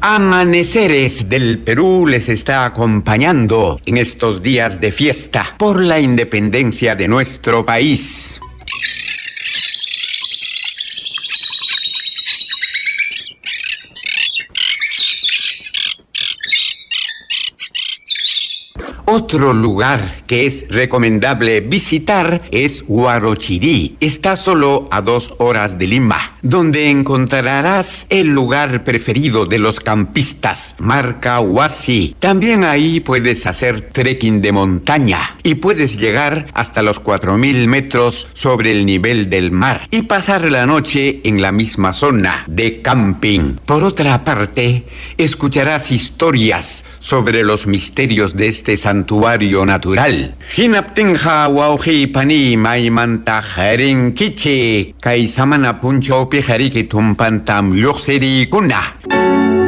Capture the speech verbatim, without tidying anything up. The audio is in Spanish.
Amaneceres del Perú les está acompañando en estos días de fiesta por la independencia de nuestro país. Otro lugar que es recomendable visitar es Huarochirí. Está solo a dos horas de Lima, donde encontrarás el lugar preferido de los campistas, Marca Huasi. También ahí puedes hacer trekking de montaña y puedes llegar hasta los cuatro mil metros sobre el nivel del mar y pasar la noche en la misma zona de camping. Por otra parte, escucharás historias sobre los misterios de este santuario natural. Hinaptinja wauji pani maimanta jarin kichi, kai samana puncho pijariki tumpantam luxeri kuna.